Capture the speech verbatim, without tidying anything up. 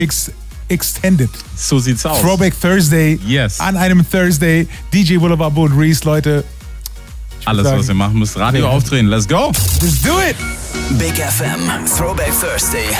Ex- Extended. So sieht's aus. Throwback Thursday. Yes. An einem Thursday. D J Willa Babu und Reese, Leute. Alles, sagen, was ihr machen müsst. Radio ja. aufdrehen. Let's go. Let's do it. Big F M Throwback Thursday.